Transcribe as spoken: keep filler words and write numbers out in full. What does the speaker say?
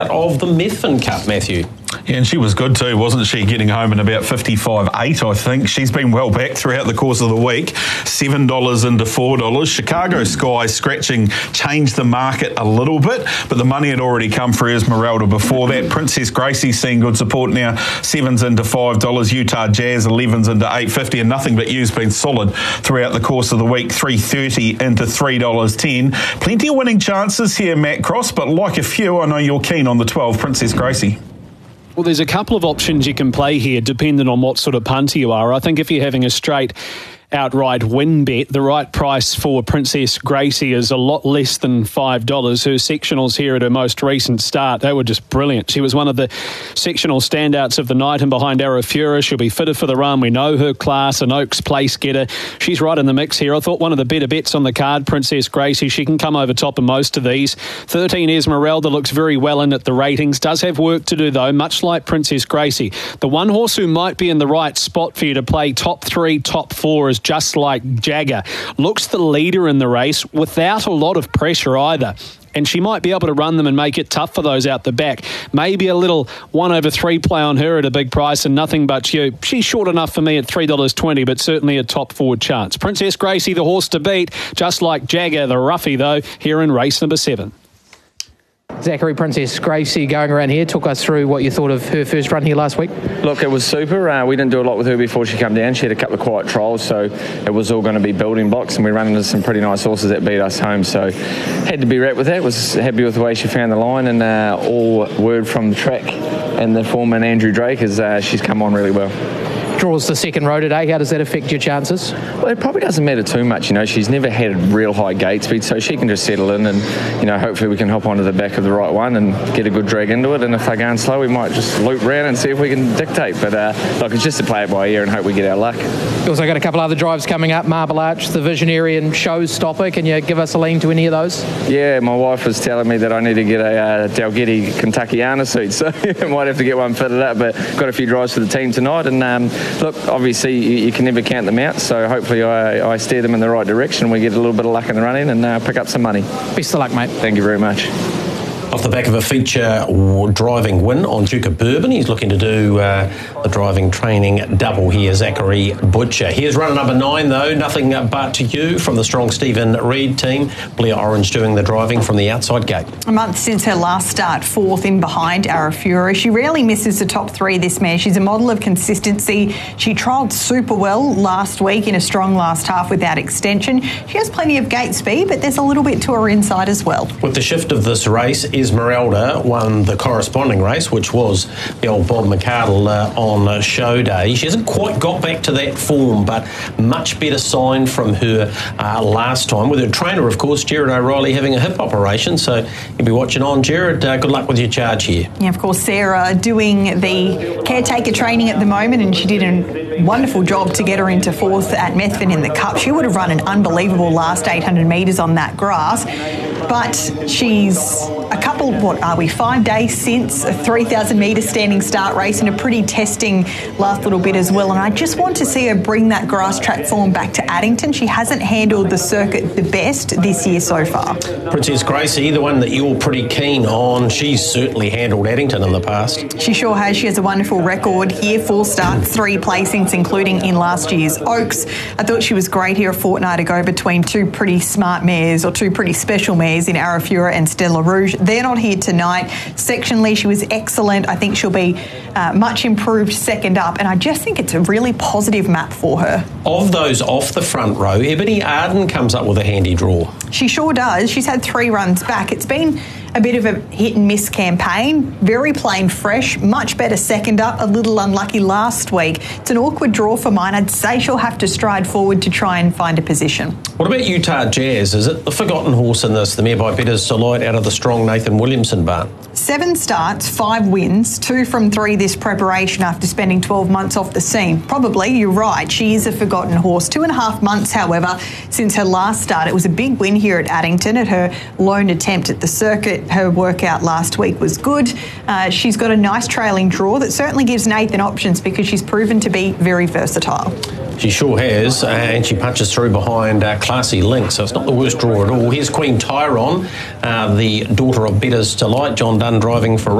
of the Methven Cup, Matthew. Yeah, and she was good too, wasn't she? Getting home in about fifty-five eight, I think. She's been well back throughout the course of the week. seven dollars into four dollars. Chicago Sky scratching changed the market a little bit, but the money had already come for Esmeralda before that. Princess Gracie seeing good support now. sevens into five dollars. Utah Jazz elevens into eight fifty, and Nothing But You's been solid throughout the course of the week. three thirty into three dollars ten. Plenty of winning chances here, Matt Cross, but like a few, I know you're keen on the twelve, Princess Gracie. Well, there's a couple of options you can play here, depending on what sort of punter you are. I think if you're having a straight outright win bet, the right price for Princess Gracie is a lot less than five dollars. Her sectionals here at her most recent start, they were just brilliant. She was one of the sectional standouts of the night, and behind Arafura, she'll be fitted for the run. We know her class, an Oaks place getter. She's right in the mix here. I thought one of the better bets on the card, Princess Gracie. She can come over top of most of these. thirteen Esmeralda looks very well in at the ratings. Does have work to do, though, much like Princess Gracie. The one horse who might be in the right spot for you to play top three, top four is Just Like Jagger. Looks the leader in the race without a lot of pressure either. And she might be able to run them and make it tough for those out the back. Maybe a little one over three play on her at a big price and Nothing But You. She's short enough for me at three dollars twenty, but certainly a top forward chance. Princess Gracie, the horse to beat. Just Like Jagger, the roughie, though, here in race number seven. Zachary, Princess Gracie going around here. Talk us through what you thought of her first run here last week. Look, it was super. Uh, we didn't do a lot with her before she came down. She had a couple of quiet trials, so it was all going to be building blocks, and we ran into some pretty nice horses that beat us home. So had to be wrapped with that. Was happy with the way she found the line, and uh, all word from the track and the foreman Andrew Drake is uh, she's come on really well. Draws the second row today. How does that affect your chances? Well, it probably doesn't matter too much. You know, she's never had real high gate speed, so she can just settle in, and you know, hopefully we can hop onto the back of the right one and get a good drag into it. And if they're going slow, we might just loop around and see if we can dictate. But uh, look, it's just to play it by ear and hope we get our luck. You also got a couple other drives coming up. Marble Arch, the Visionary, and Showstopper. Can you give us a lean to any of those? Yeah, my wife was telling me that I need to get a uh, Dalgety Kentuckiana suit, so I might have to get one fitted up. But got a few drives for the team tonight, and um, look, obviously you, you can never count them out, so hopefully I, I steer them in the right direction. We get a little bit of luck in the running and uh, pick up some money. Best of luck, mate. Thank you very much. Off the back of a feature driving win on Duke of Bourbon, he's looking to do uh, the driving training double here, Zachary Butcher. Here's runner number nine, though, Nothing But You from the strong Stephen Reid team. Blair Orange doing the driving from the outside gate. A month since her last start, fourth in behind Arafura. She rarely misses the top three, this mare. She's a model of consistency. She trialled super well last week in a strong last half without extension. She has plenty of gate speed, but there's a little bit to her inside as well. With the shift of this race, Esmeralda won the corresponding race, which was the old Bob McArdle uh, on uh, show day. She hasn't quite got back to that form, but much better sign from her uh, last time. With her trainer, of course, Jared O'Reilly, having a hip operation. So you'll be watching on. Jared, uh, good luck with your charge here. Yeah, of course, Sarah doing the caretaker training at the moment, and she did a wonderful job to get her into fourth at Methven in the Cup. She would have run an unbelievable last eight hundred metres on that grass, but she's a couple, what are we, five days since a three thousand metre standing start race and a pretty testing last little bit as well. And I just want to see her bring that grass track form back to Addington. She hasn't handled the circuit the best this year so far. Princess Gracie, the one that you're pretty keen on, she's certainly handled Addington in the past. She sure has. She has a wonderful record here. Four starts, three placings, including in last year's Oaks. I thought she was great here a fortnight ago between two pretty smart mares, or two pretty special mares in Arafura and Stella Rouge. They're not here tonight. Sectionally, she was excellent. I think she'll be uh, much improved second up, and I just think it's a really positive map for her. Of those off the front row, Ebony Arden comes up with a handy draw. She sure does. She's had three runs back. It's been a bit of a hit and miss campaign. Very plain fresh, much better second up, a little unlucky last week. It's an awkward draw for mine. I'd say she'll have to stride forward to try and find a position. What about Utah Jazz? Is it the forgotten horse in this, the mare by Peter Solite out of the strong Nathan Williamson barn? Seven starts, five wins, two from three this preparation after spending twelve months off the scene. Probably, you're right, she is a forgotten horse. Two and a half months, however, since her last start. It was a big win here at Addington at her lone attempt at the circuit. Her workout last week was good. Uh, she's got a nice trailing draw that certainly gives Nathan options because she's proven to be very versatile. She sure has, and she punches through behind uh, Classy Link, so it's not the worst draw at all. Here's Queen Tyron, uh, the daughter of Bettor's Delight. John Dunn driving for